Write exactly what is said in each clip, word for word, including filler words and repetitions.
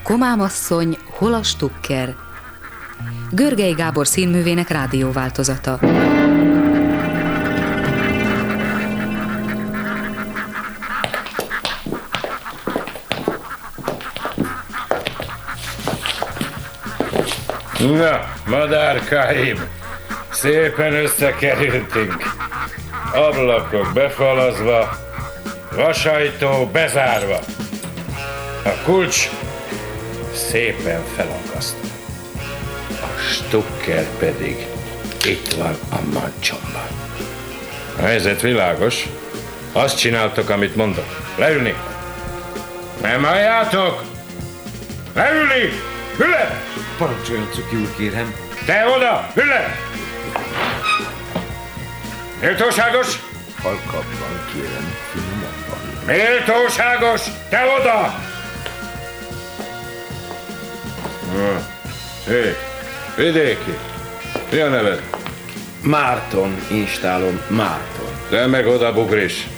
Komámasszony, hol a Stukker? Görgei Gábor színművének rádióváltozata. Na, madárkáim, szépen összekerültünk. Ablakok befalazva, vasajtó bezárva. A kulcs szépen felakasztva. A Stukker pedig itt van a mancsomban. A helyzet világos. Azt csináltok, amit mondok. Leülni. Nem halljátok? Leülni! Müller! Parancsoljon, Cuki úr, kérem. Te oda! Müller! Méltóságos! Halkabban, kérem, finomabban. Méltóságos! Te oda! Hé, vidéki. Mi a neved? Márton, instálom, Márton. Te meg oda, bugris.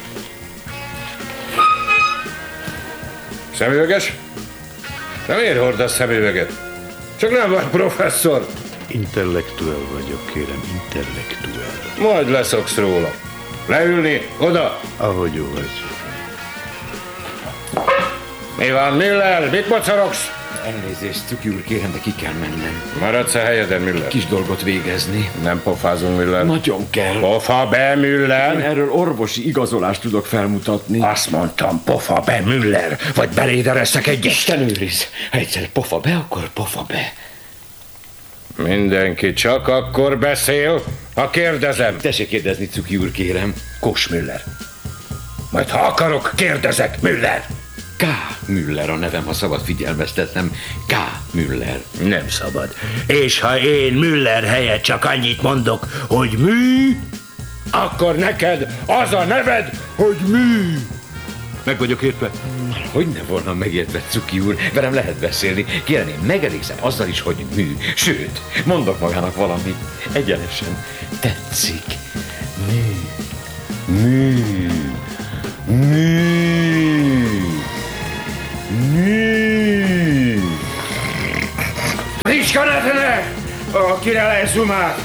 Szemüveges? De miért hordasz szemüveget? Csak nem vagy professzor. Intellektuel vagyok, kérem, intellektuel. Majd leszoksz róla. Leülni, oda. Ahogy jó vagy. Mi van, Müller? Mit mocorogsz? Elnézést, Cuki úr, kérem, de ki kell mennem. Maradsz a helyeden, Müller. Kis dolgot végezni. Nem pofázunk, Müller. Nagyon kell. Pofa be, Müller. Én erről orvosi igazolást tudok felmutatni. Azt mondtam, pofa be, Müller, vagy belédereszek egy... Isten őriz! Ha egyszer pofa be, akkor pofa be. Mindenki csak akkor beszél, ha kérdezem. Tessék kérdezni, Cuki úr, kérem. Kos Müller. Majd ha akarok, kérdezek, Müller. K. Müller a nevem, ha szabad figyelmeztetnem. K. Müller. Nem szabad. És ha én Müller helyett csak annyit mondok, hogy mű, akkor neked az a neved, hogy mű. Meg vagyok értve? Hogy ne volna megértve, Cuki úr? Velem lehet beszélni. Kérem, én megelégzem azzal is, hogy mű. Sőt, mondok magának valamit. Egyenesen tetszik. Mű. Mű. Mű. Mű. Ricska ne a kirelezumát.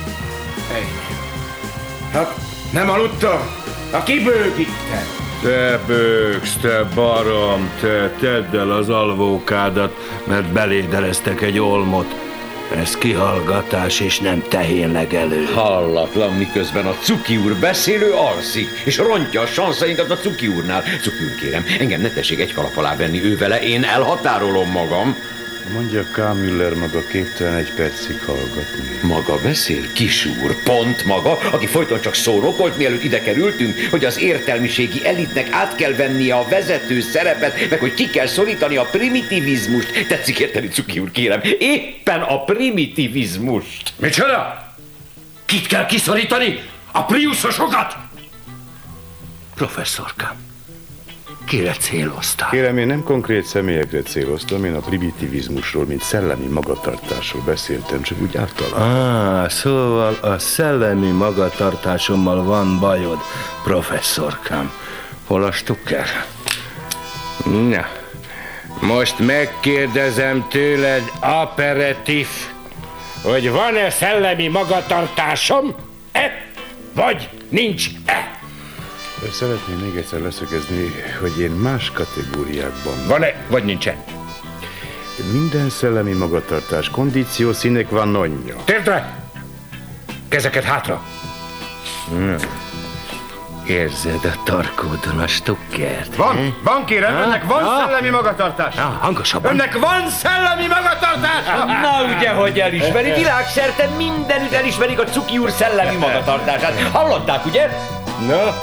Hát nem aludtam? A kibőgítem. Te bőgsz, te barom, te tedd el az alvókádat, mert belédereztek egy olmot. Ez kihallgatás és nem tehénlegelő. Hallatlan, miközben a Cuki úr beszélő alszik, és rontja a sanszainkat a Cuki úrnál. Cuki úr, kérem, engem ne tessék egy kalap alá venni ő vele, én elhatárolom magam. Mondja, K. Müller maga képtelen egy percig hallgatni. Maga beszél, kis úr, pont maga, aki folyton csak szónokolt, mielőtt ide kerültünk, hogy az értelmiségi elitnek át kell vennie a vezető szerepet, meg hogy ki kell szorítani a primitivizmust. Tetszik érteni, Cuki úr, kérem, éppen a primitivizmust. Micsoda? Kit kell kiszorítani? A priuszosokat? Professzorkám, kire céloztál? Kérem, én nem konkrét személyekre céloztam, én a primitivizmusról, mint szellemi magatartásról beszéltem, csak úgy általában. Ah, szóval a szellemi magatartásommal van bajod, professzorkám. Hol a Stukker? Na, most megkérdezem tőled, aperitív, hogy van-e szellemi magatartásom, e, vagy nincs-e? Szeretném még egyszer leszögezni, hogy én más kategóriákban... Van-e, vagy nincs-e? Minden szellemi magatartás kondíció sine qua nonja. Térdre! Kezeket hátra! Hmm. Érzed a tarkódon a Stukkert? Van, eh? van kérem, ha? önnek van ha? szellemi magatartás. Ha, hangosabban. Önnek van szellemi magatartás. Na ugye, hogy elismeri, világszerte mindenütt elismerik a Cuki úr szellemi magatartását. Hallották, ugye? Na,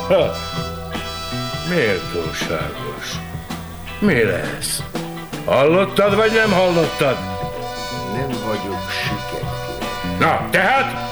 méltóságos. Mi lesz? Hallottad, vagy nem hallottad? Nem vagyok süket, kérem. Na, tehát?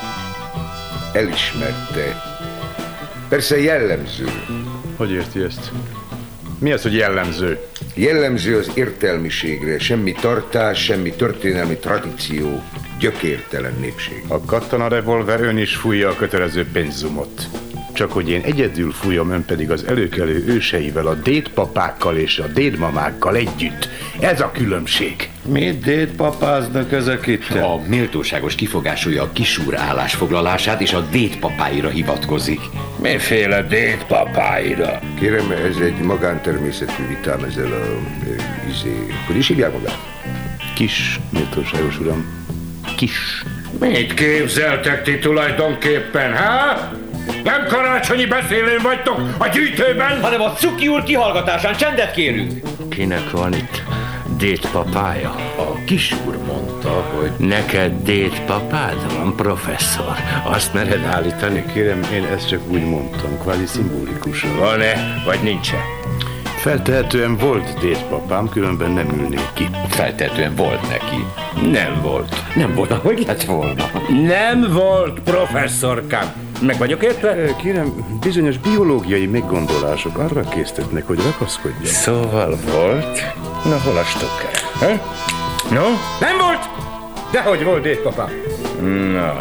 Elismerte. Persze jellemző. Hogy érti ezt? Mi az, hogy jellemző? Jellemző az értelmiségre. Semmi tartás, semmi történelmi tradíció. Gyökértelen népség. A katona revolver ön is fújja a kötelező pénzumot. Csak hogy én egyedül fújom, ön pedig az előkelő őseivel, a dédpapákkal és a dédmamákkal együtt. Ez a különbség. Mit dédpapáznak ezek itt? A méltóságos kifogásolja a kisúr állásfoglalását, és a dédpapáira hivatkozik. Miféle dédpapáira? Kérem, ez egy magántermészetű vitám ezzel a... izé... Hogy is hívják magát? Kis, méltóságos uram. Kis. Mit képzeltek ti tulajdonképpen, há? Nem karácsonyi beszélőn vagytok a gyűjtőben? Hanem a Cuki úr kihallgatásán. Csendet kérünk! Kinek van itt dédpapája? A kisúr mondta, hogy... Neked dédpapád van, professzor? Azt mered állítani? Kérem, én ezt csak úgy mondtam, kvázi szimbolikusan. Van-e, vagy nincsen? Feltehetően volt dédpapám, különben nem ülnék ki. Feltehetően volt neki. Nem volt. Nem volt, ahogy lett volna. Nem volt, professzorkám. Meg vagyok értve? Kérem, bizonyos biológiai meggondolások arra késztetnek, hogy ragaszkodjak. Szóval volt? Na, hol a Stucker? Ha? No? Nem volt? Dehogy volt dédpapám. Na,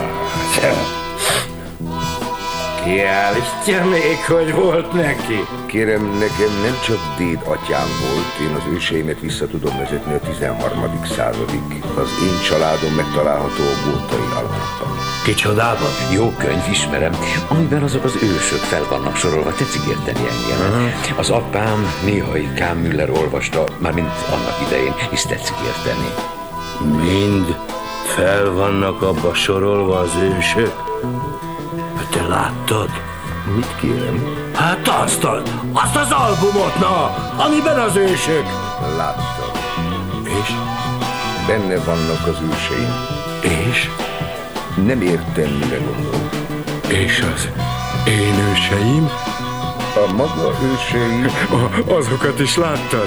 kiállítja még, hogy volt neki. Kérem, nekem nem csak déd atyám volt, én az őseimet vissza tudom vezetni a tizenharmadik századig. Az én családom megtalálható a Gótai Almában. Kicsodában? Jó könyv, ismerem, amiben azok az ősök fel vannak sorolva. Tetszik érteni engem. Uh-huh. Az apám néhai K. Müller olvasta, mármint annak idején, és tetszik érteni. Mind fel vannak abba sorolva az ősök? Te láttad? Mit kérem? Hát azt, a, azt az albumot, na, amiben az ősök. Láttam. És? Benne vannak az őseim. És? Nem értem, mire gondol. És az én őseim? A maga ősei... A, azokat is láttad?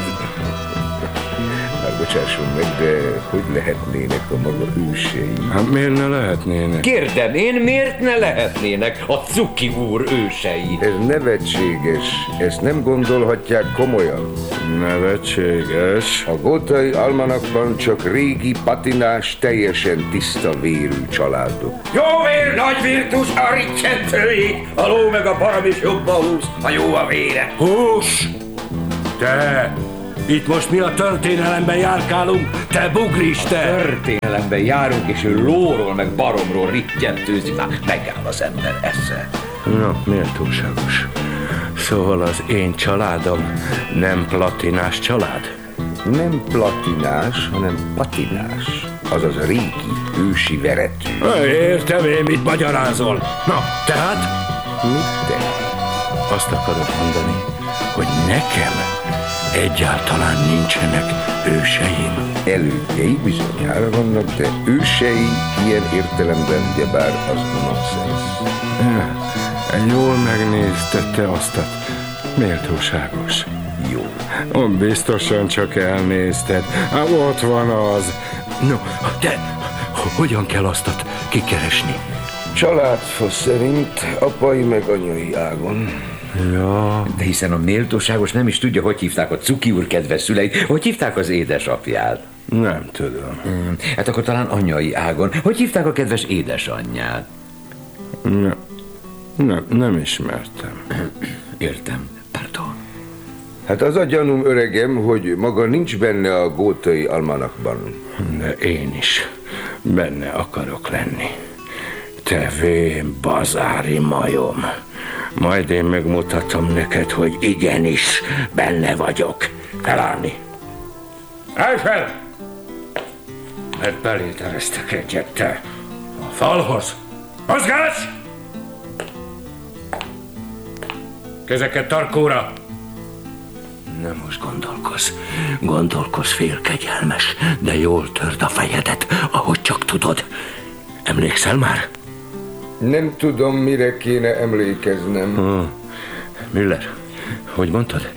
Hát bocsásson meg, de hogy lehetnének a maga ősei? Hát miért ne lehetnének? Kérdem én, miért ne lehetnének a Cuki úr ősei? Ez nevetséges. Ezt nem gondolhatják komolyan. Nevetséges. A Gótai Almanakban csak régi, patinás, teljesen tiszta vérű családok. Jó vér, nagy virtus, a riccsentőjét, a ló meg a param is jobban húz, ha jó a vére. Hús! Te! Itt most mi a történelemben járkálunk, te bugris, te! A történelemben járunk, és ő lóról meg baromról rittyentőzik, már megáll az ember esze. Na, méltóságos. Szóval az én családom nem platinás család? Nem platinás, hanem patinás. Azaz régi, ősi veretű. Értem én, mit magyarázol. Na, tehát? Mit te? Azt akarod mondani, hogy nekem egyáltalán nincsenek őseim. Elődjei bizonyára vannak, de ősei ilyen értelemben ugyebár az nonsens. Jól megnézted te azt a méltóságos. Jó. Oh, biztosan csak elnézted. Hát ott van az. No, de hogyan kell azt kikeresni? Családfa szerint apai meg anyai ágon. Ja. De hiszen a méltóságos nem is tudja, hogy hívták a Cuki úr kedves szüleit, hogy hívták az édesapját. Nem tudom. Hmm, hát akkor talán anyai ágon. Hogy hívták a kedves édesanyját? Ne, nem, nem ismertem. Értem, pardon. Hát az a gyanúm, öregem, hogy maga nincs benne a Gótai Almanakban. De én is benne akarok lenni. Te vén bazári majom. Majd én megmutatom neked, hogy igenis benne vagyok. Felállni. Állj fel! Mert beléd eresztek egyet, te. A falhoz. Mozgás! Kezeket tarkóra. Nem most gondolkozz. Gondolkozz félkegyelmes, de jól törd a fejedet, ahogy csak tudod. Emlékszel már? Nem tudom, mire kéne emlékeznem. Hmm. Müller, hogy mondtad?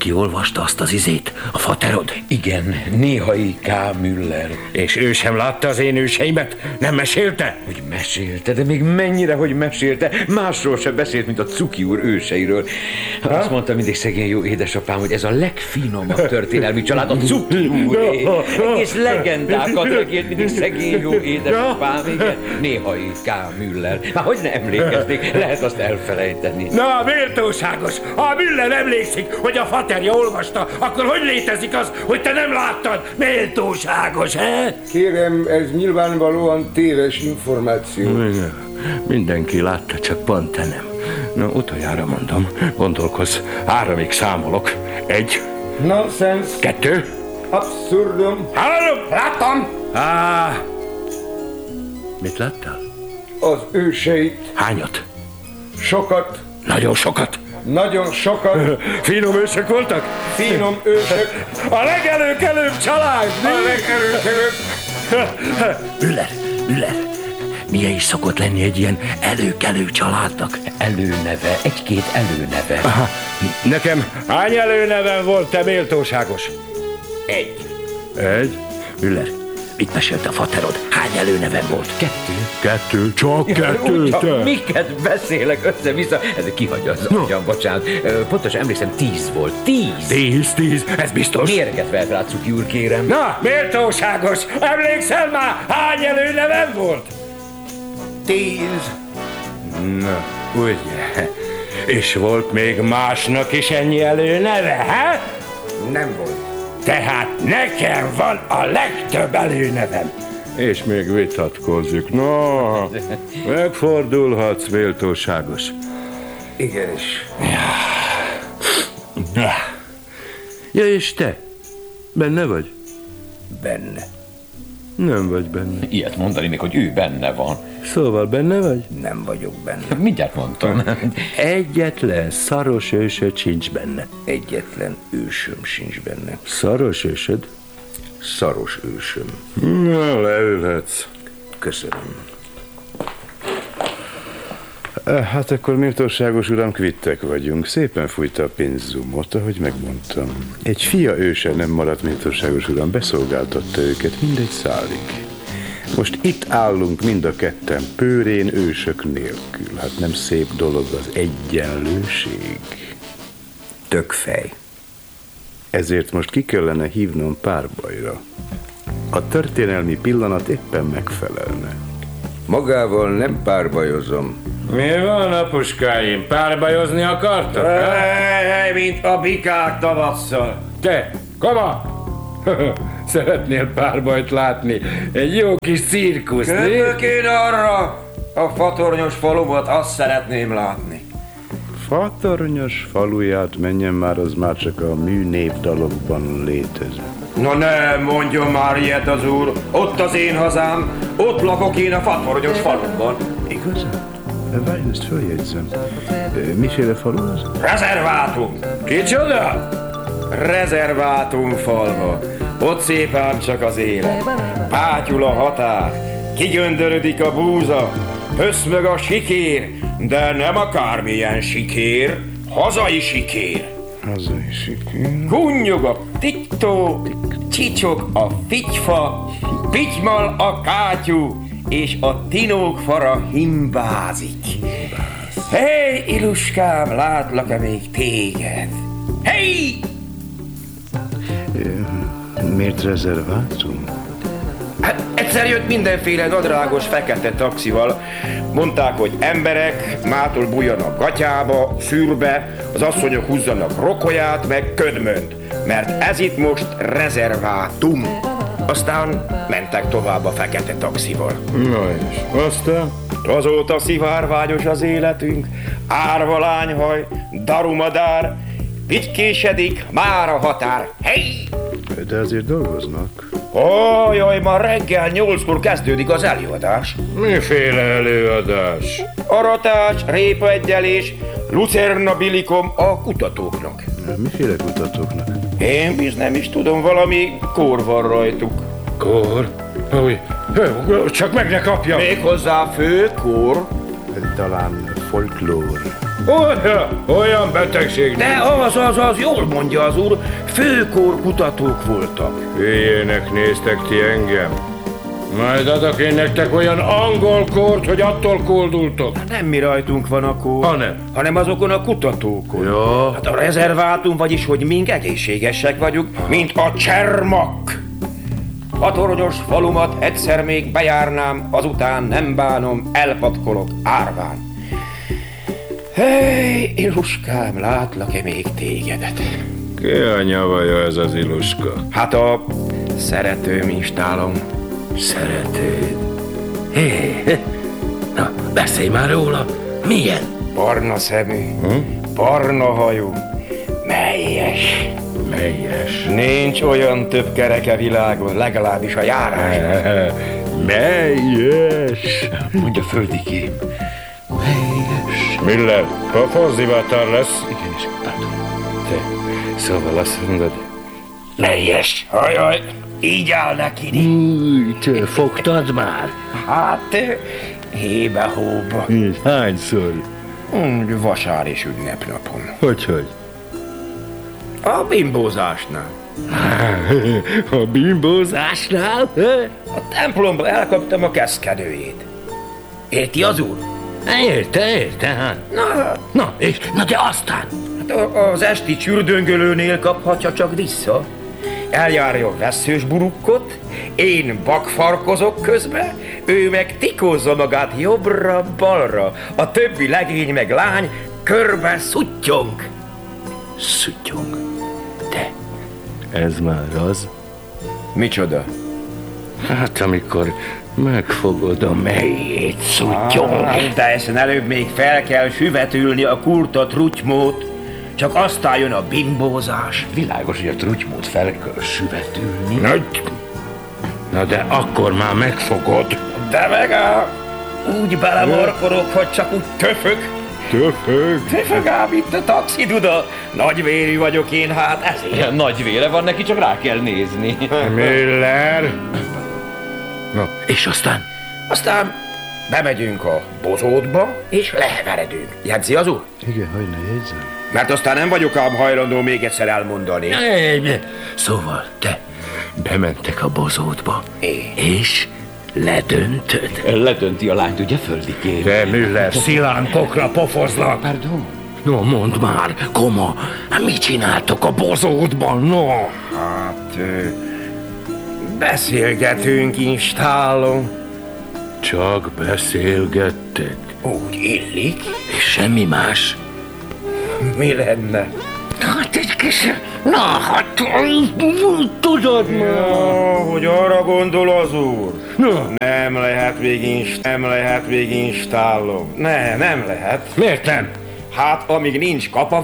Cuki olvasta azt az izét, a faterod? Igen, Néhai K. Müller. És ő sem látta az én őseimet? Nem mesélte? Hogy mesélte, de még mennyire, hogy mesélte. Másról sem beszélt, mint a Cuki úr őseiről. Ha? Azt mondta mindig szegény jó édesapám, hogy ez a legfinomabb történelmi család, a Cuki úré. Egész legendákat megélt mindig szegény jó édesapám, igen. Néhai K. Müller. Hát hogy ne emlékeznék, lehet azt elfelejteni. Na, méltóságos! Ha Müller emlékszik, hogy a faterja olvasta, akkor hogy létezik az, hogy te nem láttad? Méltóságos, he? Kérem, ez nyilvánvalóan téves információ. Igen. Mindenki látta, csak pont te nem. Na, utoljára mondom, gondolkozz, háromig számolok. Egy. Nonsense. Kettő. Abszurdum. Három. Láttam. Á. Mit láttál? Az őseit. Hányat? Sokat. Nagyon sokat. Nagyon sokat. Finom ősök voltak? Finom ősök. A legelőkelőbb család! A legelőkelőbb. Müller, Müller, milyen is szokott lenni egy ilyen előkelő családnak? Előneve, egy-két előneve. Aha. Nekem hány előnevem volt, te méltóságos? Egy. Egy? Müller, mit mesélt a faterod? Hány előnevem volt? Kettő. Kettő, csak kettő, Ugyan, te? miket beszélek össze-vissza? Ez kihagyja az no. agyam, bocsánat. Pontosan emlékszem, tíz volt. Tíz. Tíz, tíz, ez biztos. Mérget vett rá, Cuki úr, kérem. Na, méltóságos, emlékszel már, hány előnevem volt? Tíz. Na, ugye? És volt még másnak is ennyi előneve, he? Nem volt. Tehát nekem van a legtöbb előnevem. És még vitatkozik. No, megfordulhatsz, méltóságos. Igenis. Ja. Ja, és te? Benne vagy? Benne. Nem vagy benne. Ilyet mondani még, hogy ő benne van. Szóval benne vagy? Nem vagyok benne. Mindjárt mondtam. Egyetlen szaros ősöd sincs benne. Egyetlen ősöm sincs benne. Szaros ősöd? Szaros ősöm. Na, leülhetsz. Köszönöm. Hát akkor méltóságos uram, kvittek vagyunk. Szépen fújta a pénzzumot, ahogy megmondtam. Egy fia őse nem maradt, méltóságos uram, beszolgáltatta őket mindegy szálig. Most itt állunk mind a ketten, pőrén ősök nélkül. Hát nem szép dolog az egyenlőség. Tökfej. Ezért most ki kellene hívnom párbajra. A történelmi pillanat éppen megfelelne. Magával nem párbajozom. Mi van, apuskáim? Párbajozni akartok? Hely, mint a bikák tavasszal. Te, koma! Szeretnél párbajt látni? Egy jó kis cirkusz, né? Köpök én arra! A fatornyos falumat azt szeretném látni. Fatornyos faluját menjen már, az már csak a műnépdalokban létezik. Na ne mondjon már ilyet az úr! Ott az én hazám, ott lakok én a fatornyos faluban. Igazán? Várj, ezt följegyzem. Miféle falu az? Rezervátum! Kicsoda? Rezervátum falva. Ott szép ám csak az élet. Pátyul a határ, kigöndörödik a búza, pöszmög a sikér, de nem akármilyen sikér, hazai sikér. Hazai sikér. Kunnyog a tiktó, csicsog a figyfa, pitymal a kátyú, és a tinókfara himbázik. Hé, Iluskám, látlak-e még téged? Hé! Miért rezervátum? Hát egyszer jött mindenféle nadrágos fekete taxival. Mondták, hogy emberek mától bújjanak gatyába, szűrbe, az asszonyok húzzanak rokolyát, meg ködmönt. Mert ez itt most rezervátum. Aztán mentek tovább a fekete taxival. Na és aztán? Azóta szivárványos az életünk, árva lányhaj, darumadár, pitykésedik már a határ. Hey! De azért dolgoznak. Ó, jaj, ma reggel nyolckor kezdődik az előadás. Miféle előadás? Aratás, répaegyelés, lucerna bilikom a kutatóknak. Miféle kutatóknak? Én biz nem is tudom, valami kór van rajtuk. Kór? Új, csak meg ne kapja! Méghozzá fő kór. Talán folklór. Olyan, olyan betegség. De az, az, az, jól mondja az úr, főkór kutatók voltak. Hülyének néztek ti engem. Majd adok én nektek olyan angol kórt, hogy attól koldultok. Nem mi rajtunk van a kór, hanem, hanem azokon a kutatókon. Ja. Hát a rezervátum, vagyis hogy mink egészségesek vagyunk, mint a csermak. A toronyos falumat egyszer még bejárnám, azután nem bánom, elpatkolok árván. Hey, Iluskám, látlak-e még tégedet? Ki a nyavaja ez az Iluska? Hát a szeretőm installom. Szeretőd? Hé, na, beszélj már róla. Milyen? Barna szemű, hm? barna hajú, melyes. Melyes. Nincs olyan több kereke világon, legalábbis a járásban. Melyes. Mondja földikém. Melyes. Miller, pofozzivátár lesz. Igenis, pardon. Te, szóval azt mondod, Melyes. Ajaj, így áll neki. Új, te fogtad már? Hát, hébe-hóba. Hányszor? Úgy vasár és ünnepnapon. Hogyhogy? A bimbózásnál. A bimbózásnál? A templomba elkaptam a keszkedőjét. Érti az úr? Érte, érte, hát. Na, Na, és, na de aztán? hát a, az esti csürdöngölőnél kaphatja csak vissza. Eljárja a vesszős burukkot, én bakfarkozok közbe, ő meg tikózza magát jobbra-balra, a többi legény meg lány körbe szuttyong. Szuttyong. De, ez már az? Micsoda? Hát amikor megfogod a melyét, szuttyong. Ah, de ezen előbb még fel kell süvetülni a kurta trutymót, csak aztán jön a bimbózás. világos, hogy a trutymót fel kell süvetülni. Na, na de akkor már megfogod. De meg a... úgy belemarkolok, hogy csak úgy töfök. Töfög. Töfög ám itt a taxiduda. Nagyvérű vagyok én, hát ezért. Ilyen nagy vére van neki, csak rá kell nézni. Miller. Na, és aztán? Aztán bemegyünk a bozótba, és leheveredünk. Jegyzi az úr? Igen, hogy ne jegyzem. Mert aztán nem vagyok ám hajlandó még egyszer elmondani. Szóval te bementek a bozótba, É. és ledöntöd. Ledönti a lányt, ugye, földikén? De Müller, szilánkokra pofozlak. Pardon? No, mondd már, koma, mit csináltok a bozótban, no? Hát... Ö, beszélgetünk installon. Csak beszélgettek. Úgy illik. És semmi más? Mi lenne? Hát egy kis... Na, hát... Tudod már. Ja, hogy arra gondol az úr. Na, Nem lehet végig, nem lehet végig installom. Ne, nem lehet. miért nem? Hát, amíg nincs kapa